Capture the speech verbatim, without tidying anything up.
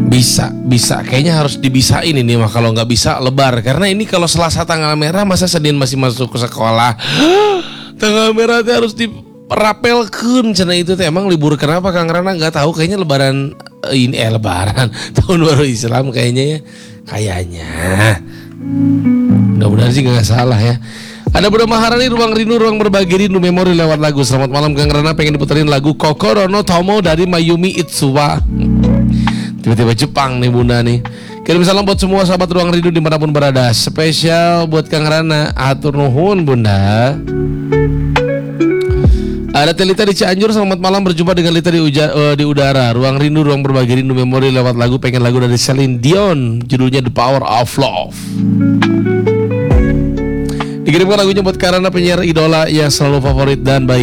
Bisa, bisa. Kayaknya harus dibisain ini mah. Kalau nggak bisa lebar. Karena ini kalau Selasa tanggal merah, masa Senin masih masuk ke sekolah. Tanggal merah itu harus dirapelkeun. Cina itu teh emang libur kenapa Kang Rana nggak tahu. Kayaknya lebaran ini eh lebaran tahun baru Islam kayaknya ya. Kayaknya. Mudah-mudahan sih nggak salah ya. Ada Bunda Maharani, ruang rindu, ruang berbagi rindu memori lewat lagu. Selamat malam Kang Rana, pengen diputerin lagu Kokoro no Tomo dari Mayumi Itsuwa. Tiba-tiba Jepang nih Bunda nih. Kirim salam buat semua sahabat ruang rindu dimanapun berada. Spesial buat Kang Rana. Atur nuhun Bunda. Ada Telita di Cianjur. Selamat malam, berjumpa dengan Lita di, uja, uh, di udara. Ruang rindu, ruang berbagi rindu memori lewat lagu. Pengen lagu dari Celine Dion, judulnya The Power of Love. Dikirimkan lagunya buat Kang Rana, penyiar idola yang selalu favorit dan baik.